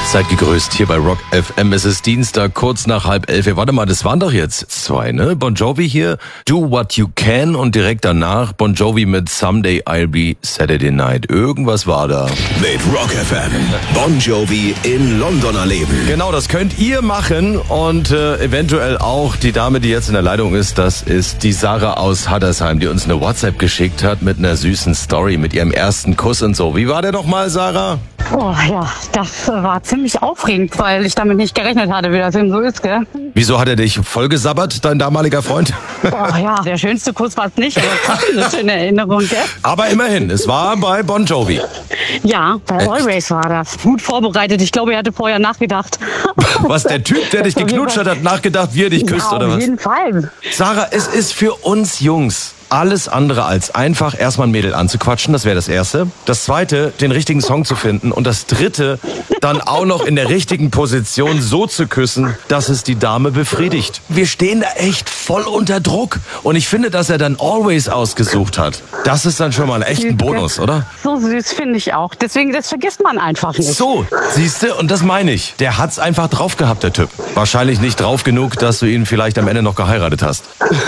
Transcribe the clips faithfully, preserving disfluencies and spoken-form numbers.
Seid gegrüßt hier bei Rock F M. Es ist Dienstag, kurz nach halb elf. Warte mal, das waren doch jetzt zwei, ne? Bon Jovi hier, Do What You Can, und direkt danach Bon Jovi mit Someday I'll Be Saturday Night. Irgendwas war da. Mit Rock F M. Bon Jovi in London erleben. Genau, das könnt ihr machen und äh, eventuell auch die Dame, die jetzt in der Leitung ist, das ist die Sarah aus Hattersheim, die uns eine WhatsApp geschickt hat mit einer süßen Story, mit ihrem ersten Kuss und so. Wie war der doch mal, Sarah? Oh ja, das war ziemlich aufregend, weil ich damit nicht gerechnet hatte, wie das eben so ist, gell? Wieso hat er dich vollgesabbert, dein damaliger Freund? Oh ja, der schönste Kuss war es nicht, aber trotzdem eine schöne Erinnerung, gell? Aber immerhin, es war bei Bon Jovi. Ja, bei Echt? Always war das. Gut vorbereitet, ich glaube, er hatte vorher nachgedacht. Was, der Typ, der dich geknutscht hat, hat nachgedacht, wie er dich küsst, ja, oder auf was? jeden Fall. Sarah, es ist für uns Jungs alles andere als einfach, erstmal ein Mädel anzuquatschen, das wäre das Erste. Das Zweite, den richtigen Song zu finden. Und das Dritte, dann auch noch in der richtigen Position so zu küssen, dass es die Dame befriedigt. Wir stehen da echt voll unter Druck. Und ich finde, dass er dann Always ausgesucht hat. Das ist dann schon mal echt ein Bonus, oder? So süß finde ich auch. Deswegen, das vergisst man einfach nicht. So, siehste, und das meine ich. Der hat's einfach drauf gehabt, der Typ. Wahrscheinlich nicht drauf genug, dass du ihn vielleicht am Ende noch geheiratet hast.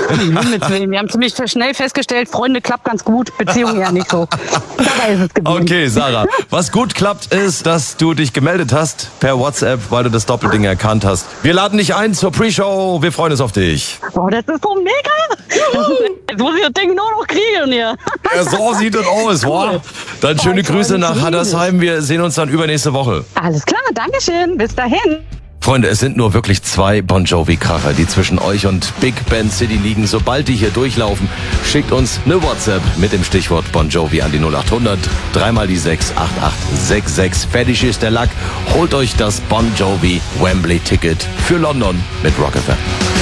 Wir haben ziemlich schnell festgestellt, Freunde klappt ganz gut, Beziehung ja nicht so. Dabei ist es geblieben. Okay, Sarah, was gut klappt ist, dass du dich gemeldet hast per WhatsApp, weil du das Doppelding erkannt hast. Wir laden dich ein zur Pre-Show, wir freuen uns auf dich. Boah, das ist so mega. Das ist, jetzt muss ich das Ding nur noch kriegen hier. Ja, so sieht es aus, wow. Dann schöne Grüße nach Hattersheim, wir sehen uns dann übernächste Woche. Alles klar, Dankeschön, bis dahin. Freunde, es sind nur wirklich zwei Bon Jovi-Kracher, die zwischen euch und Big Ben City liegen. Sobald die hier durchlaufen, schickt uns eine WhatsApp mit dem Stichwort Bon Jovi an die null acht hundert, dreimal die sechs acht acht sechs sechs. Fertig ist der Lack. Holt euch das Bon Jovi Wembley-Ticket für London mit Rock F M.